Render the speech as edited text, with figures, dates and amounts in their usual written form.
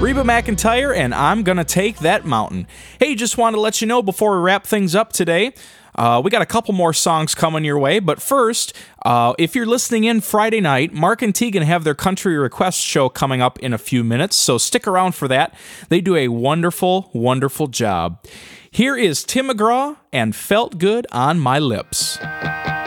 Reba McEntire, and I'm Gonna Take That Mountain. Hey, just wanted to let you know before we wrap things up today, we got a couple more songs coming your way, but first, if you're listening in Friday night, Mark and Tegan have their Country Request show coming up in a few minutes, so stick around for that. They do a wonderful, wonderful job. Here is Tim McGraw and Felt Good on My Lips.